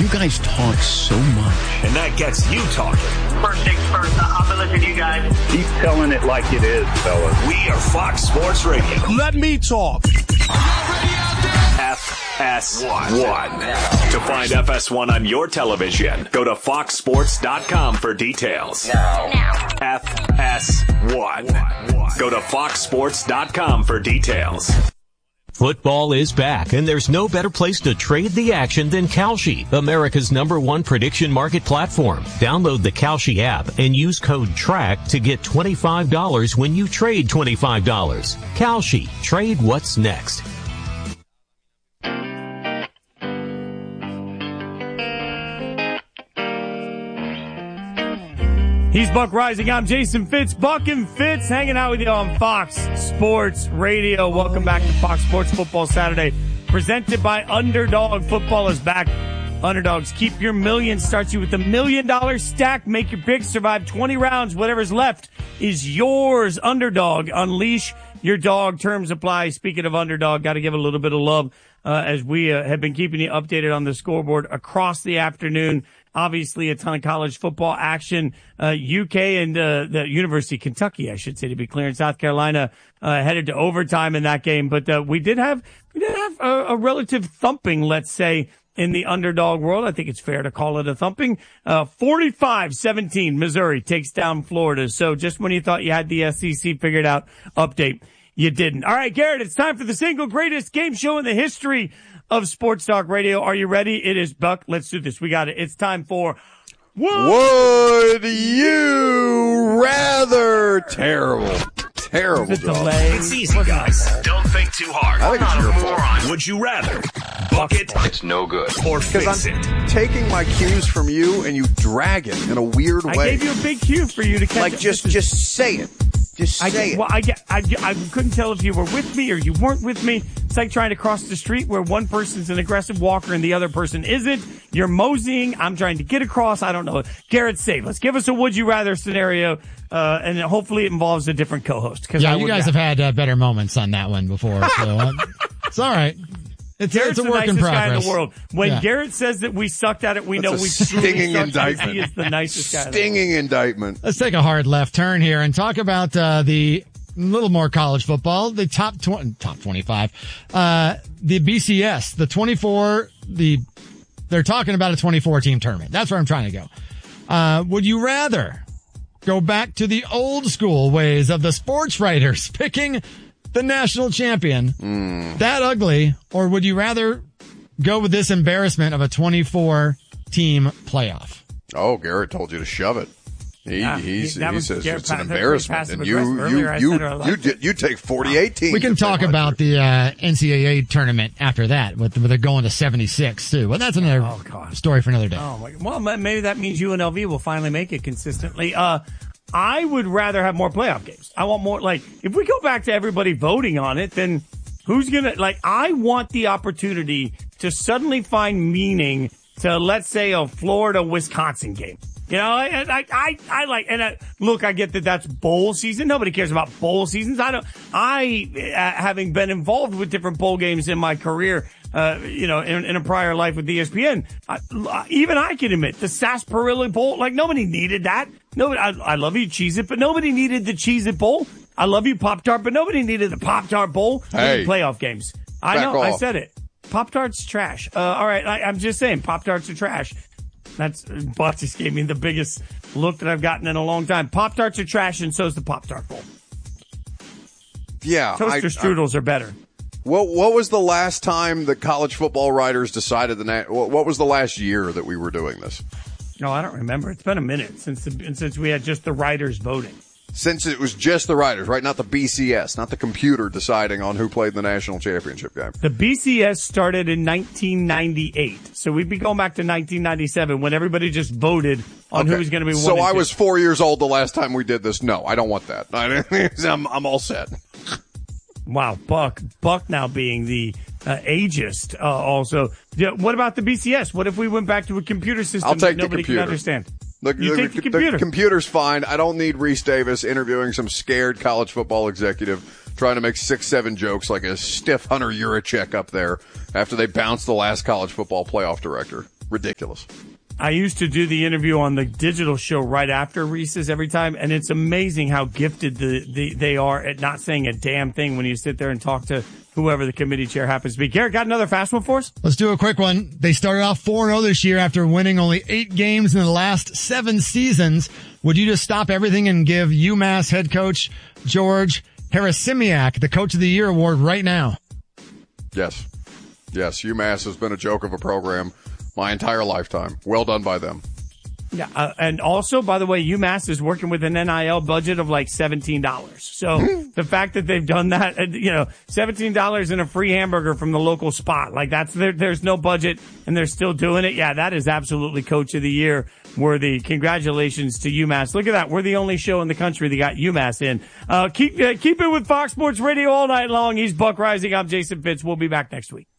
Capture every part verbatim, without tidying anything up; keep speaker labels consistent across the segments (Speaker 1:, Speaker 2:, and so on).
Speaker 1: You guys talk so much.
Speaker 2: And that gets you talking.
Speaker 3: First things first, I've been listening to you guys.
Speaker 4: Keep telling it like it is, fellas.
Speaker 2: We are Fox Sports Radio.
Speaker 5: Let me talk.
Speaker 2: F S one. To find F S one on your television, go to fox sports dot com for details.
Speaker 3: Now.
Speaker 2: F S one. Go to fox sports dot com for details.
Speaker 6: Football is back, and there's no better place to trade the action than Kalshi, America's number one prediction market platform. Download the Kalshi app and use code TRACK to get twenty-five dollars when you trade twenty-five dollars. Kalshi, trade what's next.
Speaker 7: He's Buck Rising. I'm Jason Fitz. Buck and Fitz hanging out with you on Fox Sports Radio. Welcome back to Fox Sports Football Saturday, presented by Underdog. Football is back. Underdogs, keep your million. Starts you with a million dollar stack. Make your picks. Survive twenty rounds. Whatever's left is yours. Underdog. Unleash your dog. Terms apply. Speaking of Underdog, got to give a little bit of love uh, as we uh, have been keeping you updated on the scoreboard across the afternoon. Obviously, a ton of college football action. Uh, U K and uh, the University of Kentucky, I should say, to be clear, in South Carolina, uh, headed to overtime in that game. But uh, we did have we did have a, a relative thumping, let's say, in the underdog world. I think it's fair to call it a thumping. Uh, forty-five seventeen, Missouri takes down Florida. So just when you thought you had the S E C figured out, update, you didn't. All right, Garrett, it's time for the single greatest game show in the history of Sports Talk Radio. Are you ready? It is Buck. Let's do this. We got it. It's time for
Speaker 8: Would You Rather? Terrible. Terrible
Speaker 7: It's a
Speaker 8: job.
Speaker 7: delay.
Speaker 2: It's easy, guys. Don't think too hard.
Speaker 8: I think it's your fault.
Speaker 2: Moron. Would you rather buck it
Speaker 9: It's no good.
Speaker 2: or
Speaker 8: Because
Speaker 2: fix
Speaker 8: I'm
Speaker 2: it?
Speaker 8: taking my cues from you and you drag it in a weird
Speaker 7: I
Speaker 8: way.
Speaker 7: gave you a big cue for you to catch
Speaker 8: like
Speaker 7: up.
Speaker 8: just,
Speaker 7: This is-
Speaker 8: just say it. Just
Speaker 7: I,
Speaker 8: say it.
Speaker 7: well, I, get- I, I couldn't tell if you were with me or you weren't with me. It's like trying to cross the street where one person's an aggressive walker and the other person isn't. You're moseying. I'm trying to get across. I don't know. Garrett, save us. Give us a would you rather scenario, uh, and hopefully it involves a different co-host.
Speaker 10: Yeah,
Speaker 7: I
Speaker 10: you
Speaker 7: would
Speaker 10: guys
Speaker 7: rather.
Speaker 10: have had uh, better moments on that one before, so uh, it's all right. It's,
Speaker 7: Garrett's
Speaker 10: it's a
Speaker 7: the
Speaker 10: work in
Speaker 7: nicest
Speaker 10: progress.
Speaker 7: guy in the world. When
Speaker 10: Yeah.
Speaker 7: Garrett says that we sucked at it, we
Speaker 8: That's
Speaker 7: know
Speaker 8: a
Speaker 7: we truly
Speaker 8: stinging
Speaker 7: sucked
Speaker 8: indictment.
Speaker 7: at it. He is the nicest guy. in the world.
Speaker 8: Stinging indictment.
Speaker 10: Let's take a hard left turn here and talk about uh, the little more college football, the top twenty, top twenty-five, uh, the B C S, the twenty-four, the, they're talking about a twenty-four team tournament. That's where I'm trying to go. Uh, would you rather go back to the old school ways of the sports writers picking the national champion,
Speaker 8: Mm.
Speaker 10: that ugly, or would you rather go with this embarrassment of a twenty-four team playoff?
Speaker 8: Oh, Garrett told you to shove it. He,
Speaker 7: Yeah,
Speaker 8: he's,
Speaker 7: he- that
Speaker 8: he
Speaker 7: was
Speaker 8: says
Speaker 7: Garrett
Speaker 8: it's an
Speaker 7: pa-
Speaker 8: embarrassment,
Speaker 7: passive
Speaker 8: and you,
Speaker 7: aggressive.
Speaker 8: you,
Speaker 7: Earlier I
Speaker 8: you,
Speaker 7: said I liked
Speaker 8: you,
Speaker 7: it.
Speaker 8: did, you take forty-eight teams.
Speaker 10: We can
Speaker 8: if they
Speaker 10: talk
Speaker 8: let
Speaker 10: about
Speaker 8: you.
Speaker 10: the uh, N C double A tournament after that, with, with it going to seventy-six too. But that's another
Speaker 7: Oh, God.
Speaker 10: story for another day.
Speaker 7: Oh my, well, ma- maybe that means U N L V will finally make it consistently. Uh, I would rather have more playoff games. I want more, like, if we go back to everybody voting on it, then who's gonna, like, I want the opportunity to suddenly find meaning to, let's say, a Florida-Wisconsin game. You know, I, I, I, I like, and I, look, I get that that's bowl season. Nobody cares about bowl seasons. I don't, I, uh, having been involved with different bowl games in my career, uh, you know, in, in a prior life with E S P N, I, even I can admit the Sarsaparilla Bowl, like nobody needed that. Nobody, I, I love you, Cheez-It, but nobody needed the Cheez-It Bowl. I love you, Pop-Tart, but nobody needed the Pop-Tart Bowl.
Speaker 8: Hey.
Speaker 7: Playoff games. I
Speaker 8: Back
Speaker 7: know, I
Speaker 8: off.
Speaker 7: said it. Pop-Tart's trash. Uh, all right, I, I'm just saying, Pop-Tarts are trash. That's, Buck just gave me the biggest look that I've gotten in a long time. Pop-Tarts are trash, and so's the Pop-Tart Bowl.
Speaker 8: Yeah.
Speaker 7: Toaster
Speaker 8: I-
Speaker 7: strudels are better.
Speaker 8: What What was the last time the college football writers decided the na- what, what was the last year that we were doing this?
Speaker 7: No, I don't remember. It's been a minute since the, since we had just the writers voting.
Speaker 8: Since it was just the writers, right? Not the B C S, not the computer deciding on who played in the national championship game.
Speaker 7: The B C S started in nineteen ninety-eight, so we'd be going back to nineteen ninety-seven when everybody just voted on who
Speaker 8: Okay.
Speaker 7: was going to be one.
Speaker 8: So
Speaker 7: and
Speaker 8: I
Speaker 7: two.
Speaker 8: was four years old the last time we did this. No, I don't want that. I, I'm, I'm all set.
Speaker 7: Wow, Buck. Buck now being the uh, ageist uh, also. Yeah, what about the B C S? What if we went back to a computer system
Speaker 8: I'll take
Speaker 7: that nobody
Speaker 8: the computer.
Speaker 7: can understand?
Speaker 8: The,
Speaker 7: You
Speaker 8: the,
Speaker 7: take the computer.
Speaker 8: computer's fine. I don't need Reese Davis interviewing some scared college football executive trying to make six, seven jokes like a stiff Hunter Yurachek up there after they bounced the last college football playoff director. Ridiculous.
Speaker 7: I used to do the interview on the digital show right after Reese's every time, and it's amazing how gifted the, the they are at not saying a damn thing when you sit there and talk to whoever the committee chair happens to be. Garrett, got another fast one for us?
Speaker 10: Let's do a quick one. They started off four and oh this year after winning only eight games in the last seven seasons. Would you just stop everything and give UMass head coach George Harasimiak the Coach of the Year award right now?
Speaker 8: Yes. Yes, UMass has been a joke of a program my entire lifetime. Well done by them.
Speaker 7: Yeah, uh, and also, by the way, UMass is working with an N I L budget of like seventeen dollars. So the fact that they've done that, uh, you know, seventeen dollars and a free hamburger from the local spot, like that's there, there's no budget and they're still doing it. Yeah, that is absolutely Coach of the Year worthy. Congratulations to UMass. Look at that. We're the only show in the country that got UMass in. Uh, keep, uh, keep it with Fox Sports Radio all night long. He's Buck Rising. I'm Jason Fitz. We'll be back next week.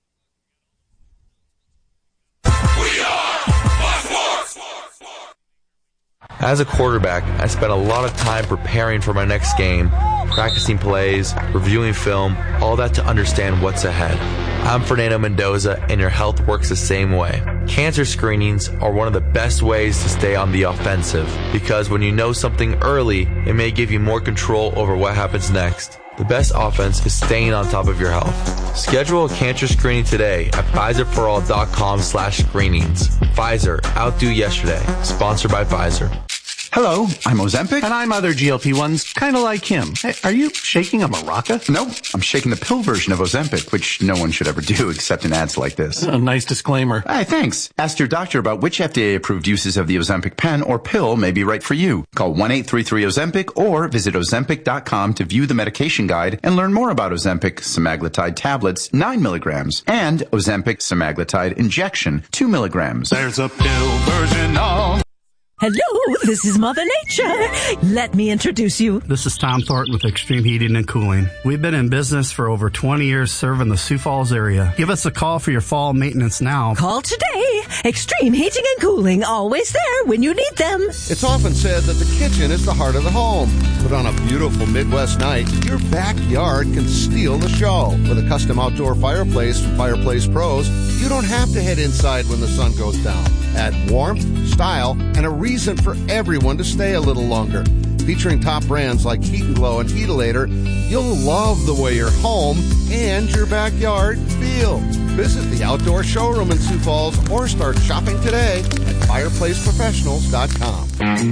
Speaker 5: As a quarterback, I spent a lot of time preparing for my next game, practicing plays, reviewing film, all that to understand what's ahead. I'm Fernando Mendoza, and your health works the same way. Cancer screenings are one of the best ways to stay on the offensive, because when you know something early, it may give you more control over what happens next. The best offense is staying on top of your health. Schedule a cancer screening today at Pfizerforall.com slash screenings. Pfizer, outdo yesterday. Sponsored by Pfizer.
Speaker 9: Hello, I'm Ozempic. And I'm other G L P ones, kind of like him. Hey, are you shaking a maraca? No, I'm shaking the pill version of Ozempic, which no one should ever do except in ads like this.
Speaker 11: A nice disclaimer.
Speaker 9: Hey, thanks. Ask your doctor about which F D A-approved uses of the Ozempic pen or pill may be right for you. Call one eight three three Ozempic or visit Ozempic dot com to view the medication guide and learn more about Ozempic semaglutide tablets, nine milligrams, and Ozempic semaglutide injection, two milligrams.
Speaker 11: There's a pill version of...
Speaker 12: Hello, this is Mother Nature. Let me introduce you.
Speaker 13: This is Tom Thornton with Extreme Heating and Cooling. We've been in business for over twenty years serving the Sioux Falls area. Give us a call for your fall maintenance now.
Speaker 12: Call today. Extreme Heating and Cooling, always there when you need them.
Speaker 14: It's often said that the kitchen is the heart of the home. But on a beautiful Midwest night, your backyard can steal the show. With a custom outdoor fireplace from Fireplace Pros, you don't have to head inside when the sun goes down. Add warmth, style, and a reason for everyone to stay a little longer. Featuring top brands like Heat and Glow and Heatalator, you'll love the way your home and your backyard feel. Visit the outdoor showroom in Sioux Falls or start shopping today at fireplace professionals dot com.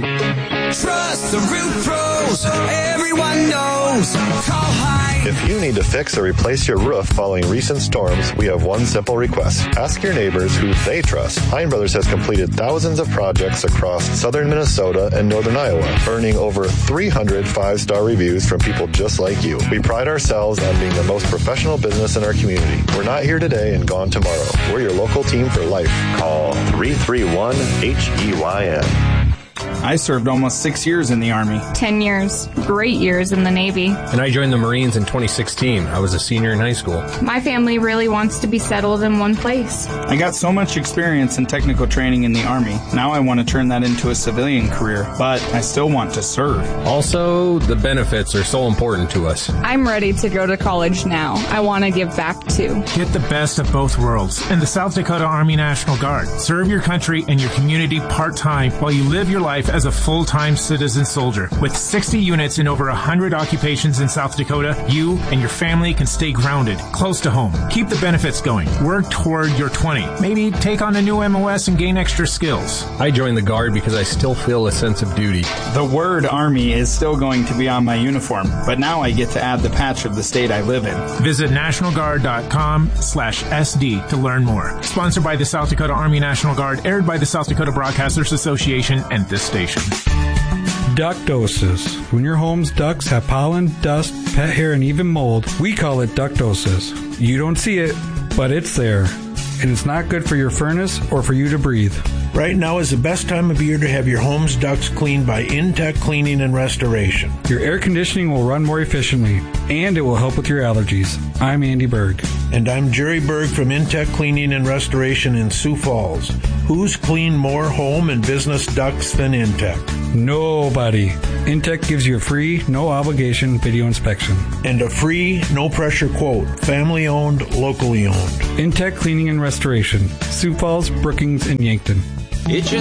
Speaker 15: Trust the Roof Pros. Everyone knows. Call High.
Speaker 16: If you need to fix or replace your roof following recent storms, we have one simple request. Ask your neighbors who they trust. Hein Brothers has completed thousands of projects across southern Minnesota and northern Iowa, earning over three hundred five-star reviews from people just like you. We pride ourselves on being the most professional business in our community. We're not here today and gone tomorrow. We're your local team for life. Call three three one H E Y N.
Speaker 17: I served almost six years in the Army.
Speaker 18: Ten years. Great years in the Navy.
Speaker 19: And I joined the Marines in twenty sixteen. I was a senior in high school.
Speaker 18: My family really wants to be settled in one place.
Speaker 17: I got so much experience and technical training in the Army. Now I want to turn that into a civilian career, but I still want to serve.
Speaker 19: Also, the benefits are so important to us.
Speaker 18: I'm ready to go to college now. I want to give back too.
Speaker 20: Get the best of both worlds in the South Dakota Army National Guard. Serve your country and your community part-time while you live your life as a full-time citizen soldier. With sixty units in over one hundred occupations in South Dakota, you and your family can stay grounded, close to home. Keep the benefits going. Work toward your twenty. Maybe take on a new M O S and gain extra skills.
Speaker 19: I joined the Guard because I still feel a sense of duty.
Speaker 17: The word Army is still going to be on my uniform, but now I get to add the patch of the state I live in.
Speaker 20: Visit national guard dot com slash S D to learn more. Sponsored by the South Dakota Army National Guard, aired by the South Dakota Broadcasters Association and this station.
Speaker 21: Ductosis. When your home's ducts have pollen, dust, pet hair, and even mold, we call it ductosis. You don't see it, but it's there. And it's not good for your furnace or for you to breathe.
Speaker 22: Right now is the best time of year to have your home's ducts cleaned by Intech Cleaning and Restoration.
Speaker 21: Your air conditioning will run more efficiently, and it will help with your allergies. I'm Andy Berg.
Speaker 22: And I'm Jerry Berg from Intech Cleaning and Restoration in Sioux Falls. Who's cleaned more home and business ducts than Intech?
Speaker 21: Nobody. Intech gives you a free, no-obligation video inspection.
Speaker 22: And a free, no-pressure quote. Family-owned, locally owned.
Speaker 21: Intech Cleaning and Restoration. Sioux Falls, Brookings, and Yankton.
Speaker 6: It's